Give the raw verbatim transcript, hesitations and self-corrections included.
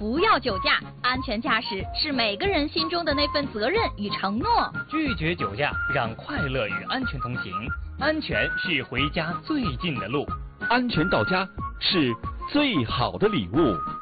不要酒驾。安全驾驶是每个人心中的那份责任与承诺。 拒绝酒驾，让快乐与安全同行。安全是回家最近的路， 安全到家是最好的礼物。